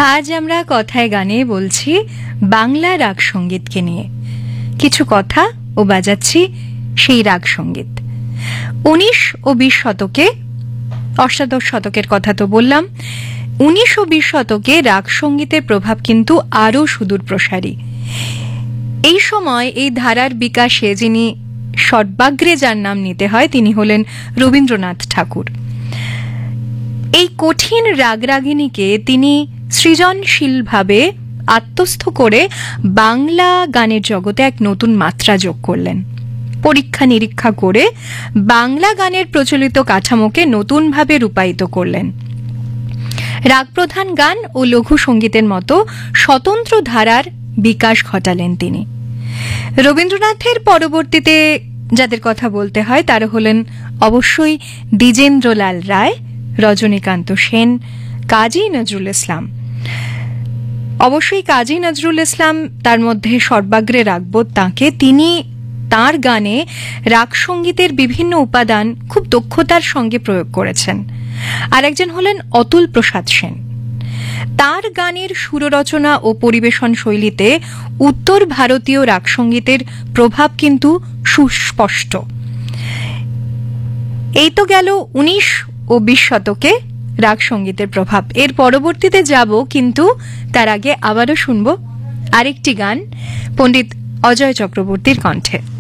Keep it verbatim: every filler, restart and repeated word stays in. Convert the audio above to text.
আজ আমরা কথায় গানে বলছি বাংলা রাগ সঙ্গীতকে নিয়ে কিছু কথা ও বাজাচ্ছি সেই রাগ সঙ্গীত। উনিশ ও বিশ শতকে, অষ্টাদশ শতকের কথা তো বললাম, উনিশ ও বিশ শতকে রাগ সঙ্গীতের প্রভাব কিন্তু আরও সুদূর প্রসারী। এই সময় এই ধারার বিকাশে যিনি সর্বাগ্রে যার নাম নিতে হয় তিনি হলেন রবীন্দ্রনাথ ঠাকুর। এই কঠিন রাগরাগিনীকে তিনি সৃজনশীলভাবে আত্মস্থ করে বাংলা গানের জগতে এক নতুন মাত্রা যোগ করলেন। পরীক্ষা নিরীক্ষা করে বাংলা গানের প্রচলিত কাঠামোকে নতুনভাবে রূপায়িত করলেন। রাগপ্রধান গান ও লঘু সঙ্গীতের মতো স্বতন্ত্র ধারার বিকাশ ঘটালেন তিনি। রবীন্দ্রনাথের পরবর্তীতে যাদের কথা বলতে হয় তারা হলেন অবশ্যই দ্বিজেন্দ্রলাল রায়, রজনীকান্ত সেন, কাজী নজরুল ইসলাম। অবশ্যই কাজী নজরুল ইসলাম তার মধ্যে সর্বাগ্রে রাখব তাঁকে। তিনি তাঁর গানে রাগ সঙ্গীতের বিভিন্ন উপাদান খুব দক্ষতার সঙ্গে প্রয়োগ করেছেন। আর একজন হলেন অতুল প্রসাদ সেন। তার গানের সুররচনা ও পরিবেশন শৈলীতে উত্তর ভারতীয় রাগ সঙ্গীতের প্রভাব কিন্তু সুস্পষ্ট। এই তো গেল উনিশ ও বিশ শতকে রাগ সঙ্গীতের প্রভাব। এর পরবর্তীতে যাব, কিন্তু তার আগে আবারও শুনব আরেকটি গান পণ্ডিত অজয় চক্রবর্তীর কণ্ঠে।